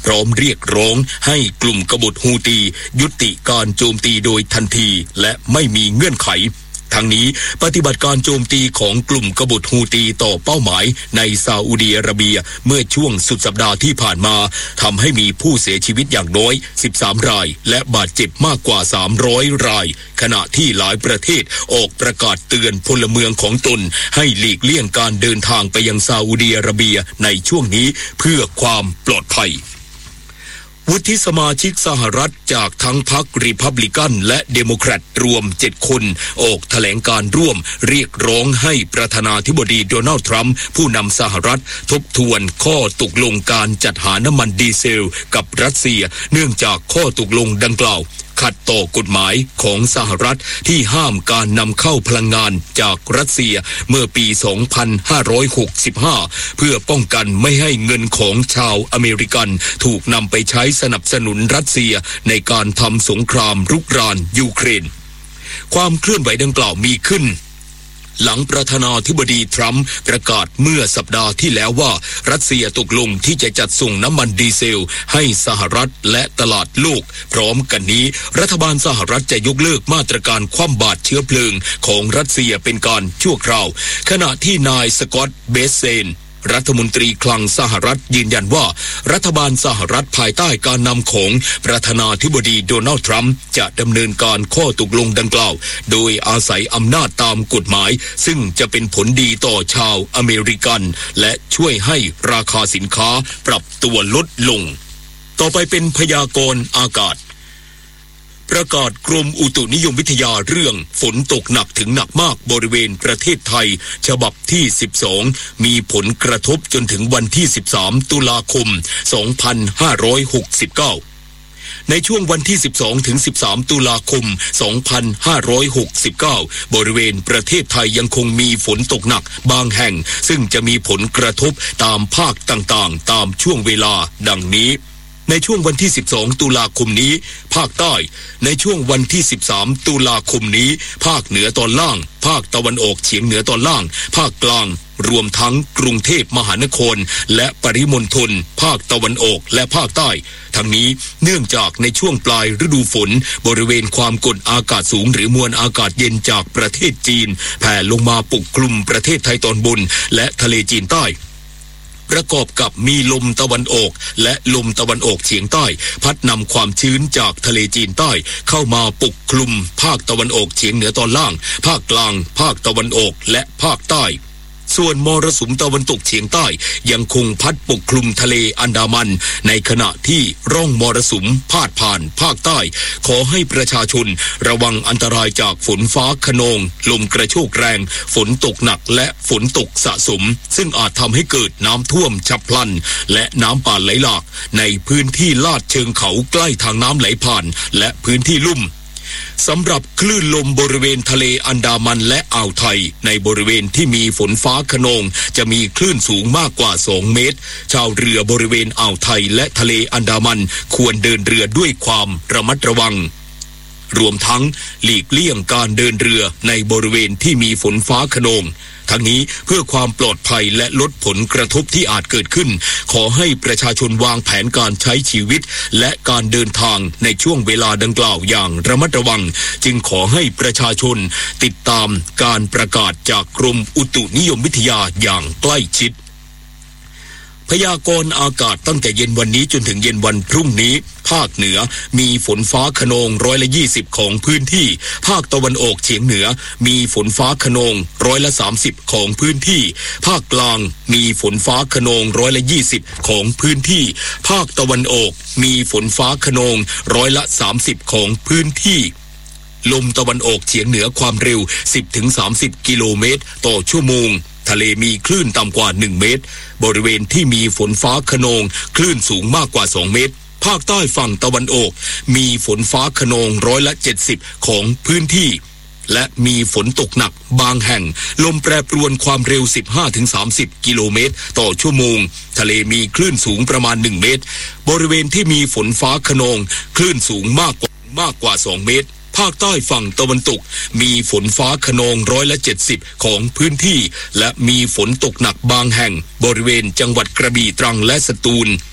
พร้อมเรียกร้องให้กลุ่มกบฏฮูตียุติการโจมตีโดยทันทีและไม่มีเงื่อนไขทั้งนี้ปฏิบัติการโจมตีของกลุ่มกบฏฮูตีต่อเป้าหมายในซาอุดิอาระเบียเมื่อช่วงสุดสัปดาห์ที่ผ่านมาทำให้มีผู้เสียชีวิตอย่างน้อย13รายและบาดเจ็บมากกว่า300รายขณะที่หลายประเทศออกประกาศเตือนพลเมืองของตนให้หลีกเลี่ยงการเดินทางไปยังซาอุดิอาระเบียในช่วงนี้เพื่อความปลอดภัยวุฒิสมาชิกสหรัฐจากทั้งพรรครีพับลิกันและเดโมแครตรวม7คนออกแถลงการร่วมเรียกร้องให้ประธานาธิบดีโดนัลด์ทรัมป์ผู้นำสหรัฐทบทวนข้อตกลงการจัดหาน้ำมันดีเซลกับรัสเซียเนื่องจากข้อตกลงดังกล่าวขัดต่อกฎหมายของสหรัฐที่ห้ามการนำเข้าพลังงานจากรัสเซียเมื่อปี 2565 เพื่อป้องกันไม่ให้เงินของชาวอเมริกันถูกนำไปใช้สนับสนุนรัสเซียในการทำสงครามรุกรานยูเครนความเคลื่อนไหวดังกล่าวมีขึ้นหลังประธานาธิบดีทรัมป์ประกาศเมื่อสัปดาห์ที่แล้วว่ารัสเซียตกลงที่จะจัดส่งน้ำมันดีเซลให้สหรัฐและตลาดโลกพร้อมกันนี้รัฐบาลสหรัฐจะยกเลิกมาตรการคว่ำบาตรเชื้อเพลิงของรัสเซียเป็นการชั่วคราวขณะที่นายสกอตต์เบสเซนรัฐมนตรีคลังสหรัฐยืนยันว่ารัฐบาลสหรัฐภายใต้การนำของประธานาธิบดีโดนัลด์ทรัมป์จะดำเนินการข้อตกลงดังกล่าวโดยอาศัยอำนาจตามกฎหมายซึ่งจะเป็นผลดีต่อชาวอเมริกันและช่วยให้ราคาสินค้าปรับตัวลดลงต่อไปเป็นพยากรณ์อากาศประกาศกรมอุตุนิยมวิทยาเรื่องฝนตกหนักถึงหนักมากบริเวณประเทศไทยฉบับที่12มีผลกระทบจนถึงวันที่13ตุลาคม2569ในช่วงวันที่12ถึง13ตุลาคม2569บริเวณประเทศไทยยังคงมีฝนตกหนักบางแห่งซึ่งจะมีผลกระทบตามภาคต่างๆตามช่วงเวลาดังนี้ในช่วงวันที่12ตุลาคมนี้ภาคใต้ในช่วงวันที่13ตุลาคมนี้ภาคเหนือตอนล่างภาคตะวันออกเฉียงเหนือตอนล่างภาคกลางรวมทั้งกรุงเทพมหานครและปริมณฑลภาคตะวันออกและภาคใต้ทั้งนี้เนื่องจากในช่วงปลายฤดูฝนบริเวณความกดอากาศสูงหรือมวลอากาศเย็นจากประเทศจีนแผ่ลงมาปกคลุมประเทศไทยตอนบนและทะเลจีนใต้ประกอบกับมีลมตะวันออกและลมตะวันออกเฉียงใต้พัดนำความชื้นจากทะเลจีนใต้เข้ามาปกคลุมภาคตะวันออกเฉียงเหนือตอนล่างภาคกลางภาคตะวันออกและภาคใต้ส่วนมรสุมตะวันตกเฉียงใต้ยังคงพัดปกคลุมทะเลอันดามันในขณะที่ร่องมรสุมพาดผ่านภาคใต้ขอให้ประชาชนระวังอันตรายจากฝนฟ้าคะนองลมกระโชกแรงฝนตกหนักและฝนตกสะสมซึ่งอาจทำให้เกิดน้ำท่วมฉับพลันและน้ำป่าไหลหลากในพื้นที่ลาดเชิงเขาใกล้ทางน้ำไหลผ่านและพื้นที่ลุ่มสำหรับคลื่นลมบริเวณทะเลอันดามันและอ่าวไทยในบริเวณที่มีฝนฟ้าคะนองจะมีคลื่นสูงมากกว่า2เมตรชาวเรือบริเวณอ่าวไทยและทะเลอันดามันควรเดินเรือด้วยความระมัดระวังรวมทั้งหลีกเลี่ยงการเดินเรือในบริเวณที่มีฝนฟ้าคะนองทั้งนี้เพื่อความปลอดภัยและลดผลกระทบที่อาจเกิดขึ้นขอให้ประชาชนวางแผนการใช้ชีวิตและการเดินทางในช่วงเวลาดังกล่าวอย่างระมัดระวังจึงขอให้ประชาชนติดตามการประกาศจากกรมอุตุนิยมวิทยาอย่างใกล้ชิดพยากรณ์อากาศตั้งแต่เย็นวันนี้จนถึงเย็นวันพรุ่งนี้ภาคเหนือมีฝนฟ้าคะนอง120%ของพื้นที่ภาคตะวันออกเฉียงเหนือมีฝนฟ้าคะนอง30%ของพื้นที่ภาคกลางมีฝนฟ้าคะนอง120%ของพื้นที่ภาคตะวันออกมีฝนฟ้าคะนอง30%ของพื้นที่ลมตะวันออกเฉียงเหนือความเร็ว 10-30 กิโลเมตรต่อชั่วโมงทะเลมีคลื่นต่ำกว่า1เมตรบริเวณที่มีฝนฟ้าคะนองคลื่นสูงมากกว่า2เมตรภาคใต้ฝั่งตะวันออกมีฝนฟ้าคะนอง70%ของพื้นที่และมีฝนตกหนักบางแห่งลมแปรปรวนความเร็ว 15-30 กิโลเมตรต่อชั่วโมงทะเลมีคลื่นสูงประมาณ1เมตรบริเวณที่มีฝนฟ้าคะนองคลื่นสูงมากกว่า2เมตรภาคใต้ฝั่งตะวันตกมีฝนฟ้าคะนอง70%ของพื้นที่และมีฝนตกหนักบางแห่งบริเวณจังหวัดกระบี่ตรังและสตูล